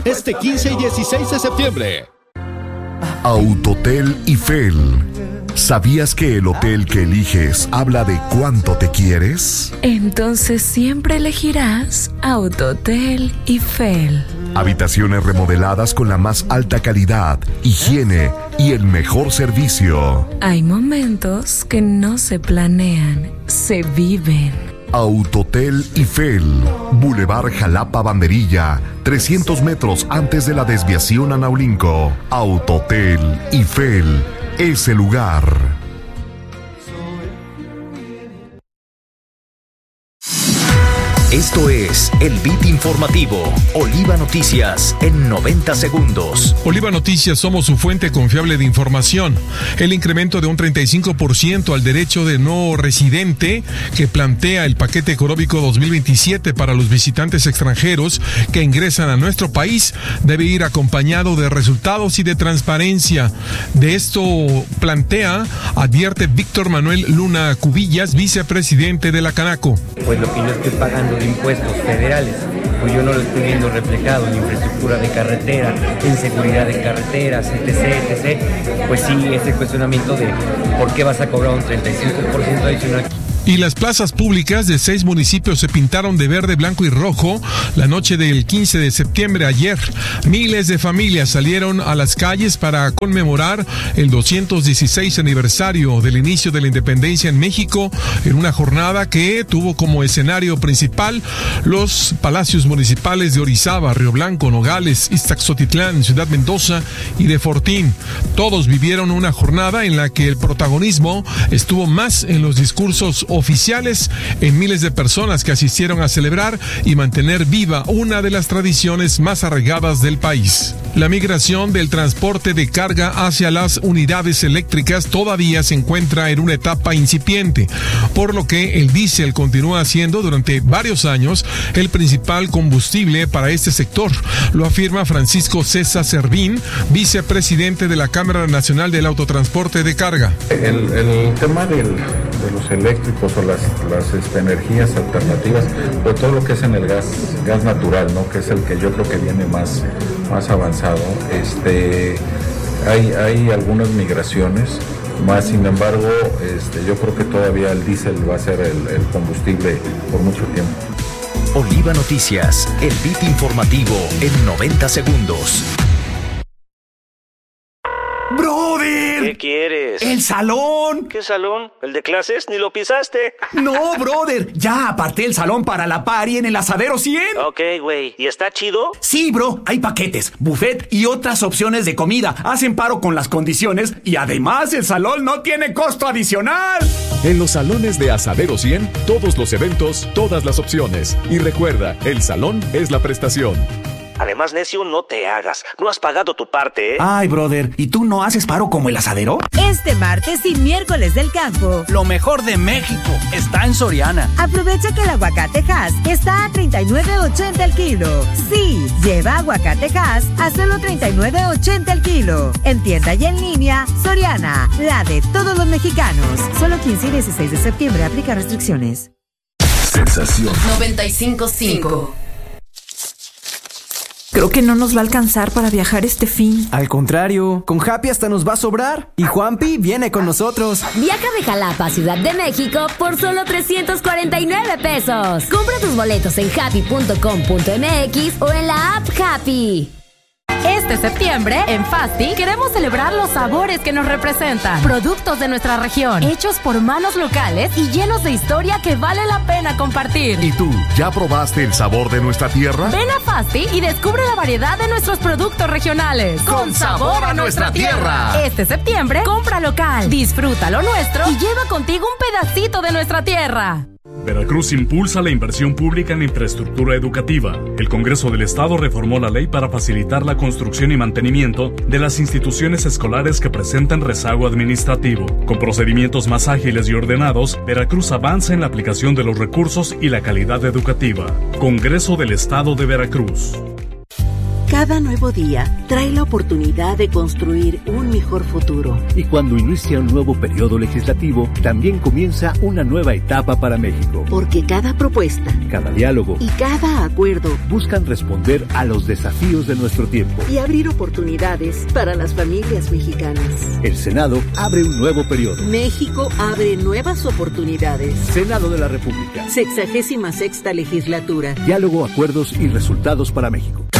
Este 15 y 16 de septiembre. Autotel Eiffel. ¿Sabías que el hotel que eliges habla de cuánto te quieres? Entonces siempre elegirás Autotel Eiffel. Habitaciones remodeladas con la más alta calidad, higiene y el mejor servicio. Hay momentos que no se planean, se viven. Autotel Eiffel, Boulevard Jalapa Banderilla, 300 metros antes de la desviación a Naulinco. Autotel Eiffel, ese lugar. Esto es el Beat Informativo, Oliva Noticias en 90 segundos. Oliva Noticias, somos su fuente confiable de información. El incremento de un 35% al derecho de no residente que plantea el paquete económico 2027 para los visitantes extranjeros que ingresan a nuestro país debe ir acompañado de resultados y de transparencia. De esto advierte Víctor Manuel Luna Cubillas, vicepresidente de la Canaco. Pues lo que yo estoy pagando de impuestos federales, pues yo no lo estoy viendo reflejado en infraestructura de carretera, en seguridad de carreteras, etc. Pues sí, ese cuestionamiento de por qué vas a cobrar un 35% adicional. Y las plazas públicas de 6 municipios se pintaron de verde, blanco y rojo la noche del 15 de septiembre ayer. Miles de familias salieron a las calles para conmemorar el 216 aniversario del inicio de la independencia en México, en una jornada que tuvo como escenario principal los palacios municipales de Orizaba, Río Blanco, Nogales, Ixtaxotitlán, Ciudad Mendoza y de Fortín. Todos vivieron una jornada en la que el protagonismo estuvo más en los discursos oficiales, en miles de personas que asistieron a celebrar y mantener viva una de las tradiciones más arraigadas del país. La migración del transporte de carga hacia las unidades eléctricas todavía se encuentra en una etapa incipiente, por lo que el diésel continúa siendo durante varios años el principal combustible para este sector. Lo afirma Francisco César Servín, vicepresidente de la Cámara Nacional del Autotransporte de Carga. El tema de los eléctricos o las energías alternativas, pero todo lo que es en el gas natural, ¿no? Que es el que yo creo que viene más avanzado. Hay algunas migraciones, más sin embargo, yo creo que todavía el diésel va a ser el combustible por mucho tiempo. Oliva Noticias, el beat informativo en 90 segundos. ¡Brother! ¿Qué quieres? ¡El salón! ¿Qué salón? ¿El de clases? ¡Ni lo pisaste! No, brother. Ya aparté el salón para la party en el Asadero 100. Ok, güey. ¿Y está chido? Sí, bro. Hay paquetes, buffet y otras opciones de comida. Hacen paro con las condiciones y además el salón no tiene costo adicional. En los salones de Asadero 100, todos los eventos, todas las opciones. Y recuerda, el salón es la prestación. Además, necio, no te hagas. No has pagado tu parte, ¿eh? Ay, brother, ¿y tú no haces paro como el Asadero? Este martes y miércoles del campo, lo mejor de México está en Soriana. Aprovecha que el aguacate Hass está a $39.80 el kilo. Sí, lleva aguacate Hass a solo $39.80 el kilo. En tienda y en línea, Soriana, la de todos los mexicanos. Solo 15 y 16 de septiembre, aplica restricciones. Sensación 95.5. Creo que no nos va a alcanzar para viajar este fin. Al contrario, con Happy hasta nos va a sobrar. Y Juanpi viene con nosotros. Viaja de Jalapa a Ciudad de México por solo $349. Compra tus boletos en happy.com.mx o en la app Happy. Este septiembre, en Fasti, queremos celebrar los sabores que nos representan. Productos de nuestra región, hechos por manos locales y llenos de historia que vale la pena compartir. ¿Y tú, ya probaste el sabor de nuestra tierra? Ven a Fasti y descubre la variedad de nuestros productos regionales. ¡Con sabor a nuestra tierra! Este septiembre, compra local, disfruta lo nuestro y lleva contigo un pedacito de nuestra tierra. Veracruz impulsa la inversión pública en infraestructura educativa. El Congreso del Estado reformó la ley para facilitar la construcción y mantenimiento de las instituciones escolares que presentan rezago administrativo. Con procedimientos más ágiles y ordenados, Veracruz avanza en la aplicación de los recursos y la calidad educativa. Congreso del Estado de Veracruz. Cada nuevo día trae la oportunidad de construir un mejor futuro. Y cuando inicia un nuevo periodo legislativo, también comienza una nueva etapa para México. Porque cada propuesta, cada diálogo y cada acuerdo buscan responder a los desafíos de nuestro tiempo y abrir oportunidades para las familias mexicanas. El Senado abre un nuevo periodo. México abre nuevas oportunidades. Senado de la República. 66ª legislatura. Diálogo, acuerdos y resultados para México.